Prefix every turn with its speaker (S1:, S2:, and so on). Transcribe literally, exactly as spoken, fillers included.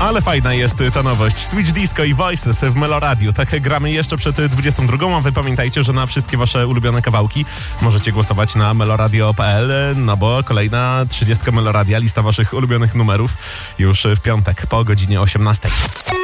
S1: Ale fajna jest ta nowość. Switch Disco i Voices w Meloradiu. Tak gramy jeszcze przed dwudziestą drugą, a wy pamiętajcie, że na wszystkie wasze ulubione kawałki możecie głosować na meloradio kropka p l, no bo kolejna trzydziestka Meloradia, lista waszych ulubionych numerów już w piątek po godzinie osiemnastej.